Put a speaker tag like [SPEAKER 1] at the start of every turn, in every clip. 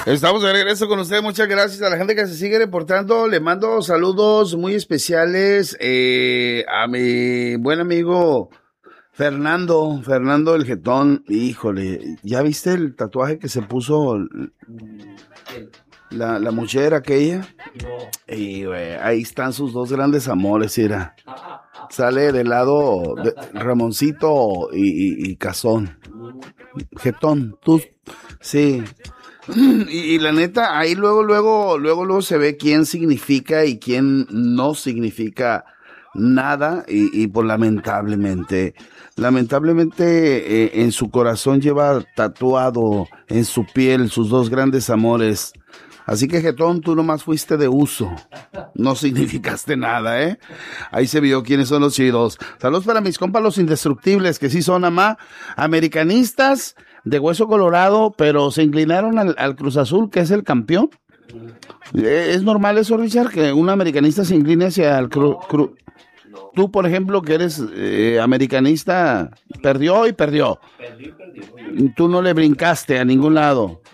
[SPEAKER 1] Estamos de regreso con ustedes. Muchas gracias a la gente que se sigue reportando. Le mando saludos muy especiales a mi buen amigo Fernando el Jetón. Híjole, ¿ya viste el tatuaje que se puso la mujer aquella? Y ahí están sus dos grandes amores, mira. Sale del lado de Ramoncito y Cazón. Jetón, tú, sí. Y la neta, ahí luego se ve quién significa y quién no significa nada, y pues lamentablemente, en su corazón lleva tatuado en su piel sus dos grandes amores. Así que, Jetón, tú nomás fuiste de uso, no significaste nada, ¿eh? Ahí se vio quiénes son los chidos. Saludos para mis compas los indestructibles, que sí son americanistas de hueso colorado, pero se inclinaron al Cruz Azul, que es el campeón. ¿Es normal eso, Richard, que un americanista se incline hacia el Cruz? Tú, por ejemplo, que eres americanista, perdió y perdió. Tú no le brincaste a ningún lado.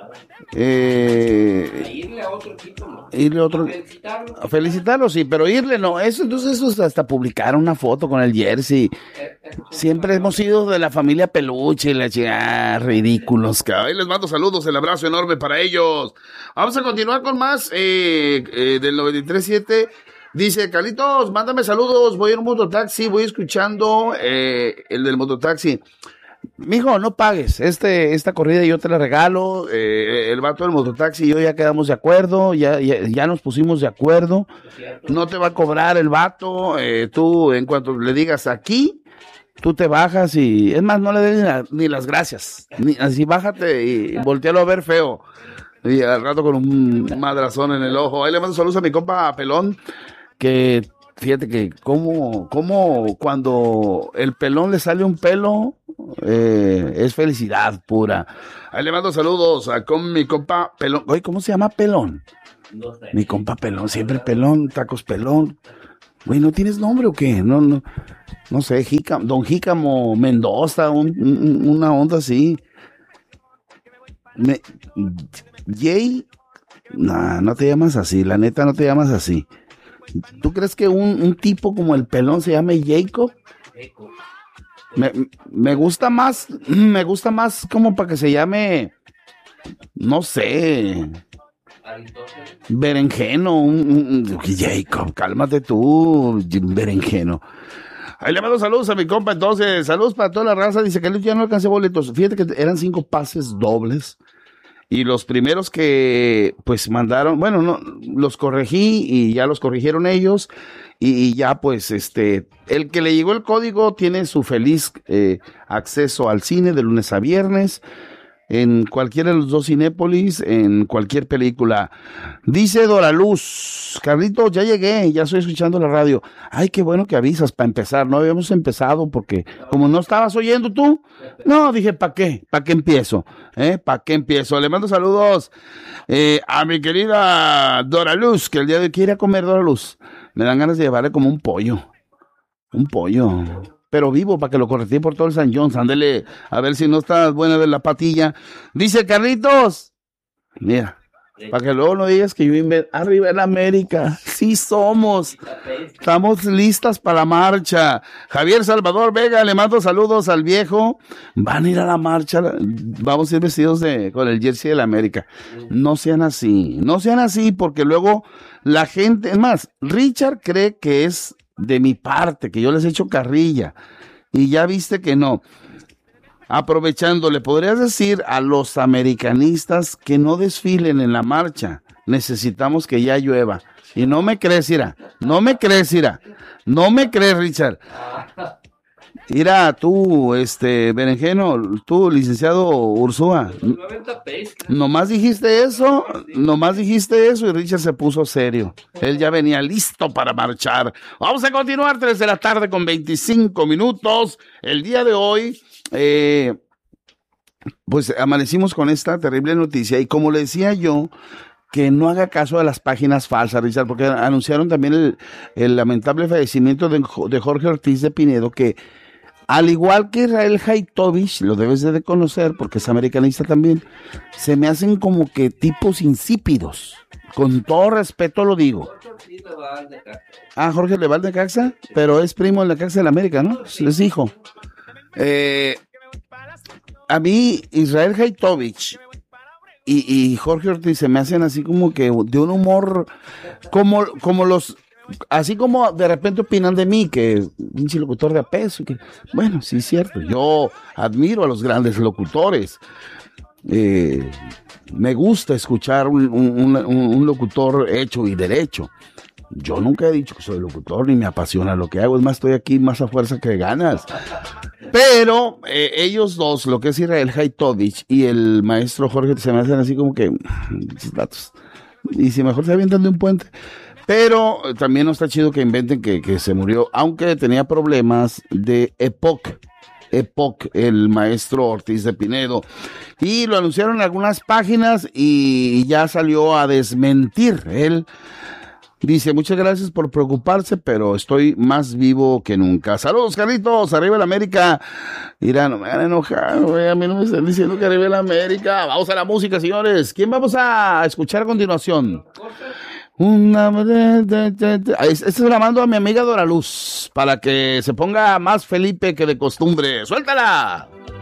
[SPEAKER 2] Irle a otro equipo, ¿no?
[SPEAKER 1] A felicitarlo, sí, pero irle no. Entonces hasta publicaron una foto con el jersey. Siempre hemos sido de la familia peluche y la chica, ridículos. Ahí les mando saludos, el abrazo enorme para ellos. Vamos a continuar con más del 93.7. Dice, Carlitos, mándame saludos, voy en un mototaxi, voy escuchando el del mototaxi. Mijo, no pagues, esta corrida yo te la regalo, el vato del mototaxi y yo ya quedamos de acuerdo, ya nos pusimos de acuerdo, no te va a cobrar el vato, tú en cuanto le digas aquí, tú te bajas y, es más, no le des ni las gracias, así bájate y voltealo a ver feo, y al rato con un madrazón en el ojo. Ahí le mando saludos a mi compa Pelón, que fíjate que como cuando el pelón le sale un pelo, es felicidad pura. Ahí le mando saludos con mi compa Pelón. Oye, ¿cómo se llama Pelón?
[SPEAKER 2] No sé.
[SPEAKER 1] Mi compa Pelón, siempre Pelón, tacos Pelón. Güey, ¿no tienes nombre o qué? No sé, Don Jícamo Mendoza, una onda así. Jay, no te llamas así, la neta no te llamas así. ¿Tú crees que un tipo como el Pelón se llame Jacob? Me gusta más como para que se llame, no sé, Berenjeno, Jacob, cálmate tú, Berenjeno. Ahí le mando saludos a mi compa, entonces, saludos para toda la raza. Dice que ya no alcancé boletos, fíjate que eran 5 pases dobles. Y los primeros que pues mandaron, bueno, no, los corregí y ya los corrigieron ellos y ya pues el que le llegó el código tiene su feliz acceso al cine de lunes a viernes en cualquiera de los dos Cinépolis, en cualquier película. Dice Dora Luz, Carlitos, ya llegué, ya estoy escuchando la radio. Ay, qué bueno que avisas para empezar. No habíamos empezado porque como no estabas oyendo tú, no, dije, ¿para qué? ¿Para qué empiezo? ¿Para qué empiezo? Le mando saludos a mi querida Dora Luz, que el día de hoy quiere ir a comer Dora Luz. Me dan ganas de llevarle como un pollo, pero vivo, para que lo corretee por todo el San Jones. Ándele, a ver si no está buena de la patilla. Dice Carlitos, mira, para que luego no digas que yo inventé. Arriba en América, sí somos. Estamos listas para la marcha. Javier Salvador Vega, le mando saludos al viejo. Van a ir a la marcha, vamos a ir vestidos con el jersey de la América. No sean así, porque luego la gente, es más, Richard cree que es de mi parte, que yo les echo carrilla, y ya viste que no. Aprovechando, le podrías decir a los americanistas que no desfilen en la marcha. Necesitamos que ya llueva. Y no me crees, Richard. Mira, tú, Berenjeno, tú, licenciado Ursúa, nomás dijiste eso y Richard se puso serio. Él ya venía listo para marchar. Vamos a continuar, 3 de la tarde con 25 minutos. El día de hoy, pues amanecimos con esta terrible noticia y como le decía yo, que no haga caso a las páginas falsas, Richard, porque anunciaron también el lamentable fallecimiento de Jorge Ortiz de Pinedo, que Al igual que Israel Haitovich, lo debes de conocer porque es americanista también, se me hacen como que tipos insípidos. Con todo respeto lo digo. Jorge Leval de Caxa, pero es primo de la Caxa de la América, ¿no? Es hijo. A mí, Israel Haitovich y Jorge Ortiz se me hacen así como que de un humor como los... Así como de repente opinan de mí, que un locutor de apeso, que bueno, sí es cierto, yo admiro a los grandes locutores. Me gusta escuchar un locutor hecho y derecho. Yo nunca he dicho que soy locutor, ni me apasiona lo que hago, es más, estoy aquí más a fuerza que ganas. Pero ellos dos, lo que es Israel Haitovich y el maestro Jorge, se me hacen así como que datos. Y si mejor se avientan de un puente. Pero también no está chido que inventen que se murió, aunque tenía problemas de EPOC, el maestro Ortiz de Pinedo. Y lo anunciaron en algunas páginas y ya salió a desmentir. Él dice, muchas gracias por preocuparse, pero estoy más vivo que nunca. Saludos, Carlitos, arriba el América. Mira, no me van a enojar, güey, a mí no me están diciendo que arriba el América. Vamos a la música, señores. ¿Quién vamos a escuchar a continuación? Esto la mando a mi amiga Dora Luz para que se ponga más Felipe que de costumbre. ¡Suéltala!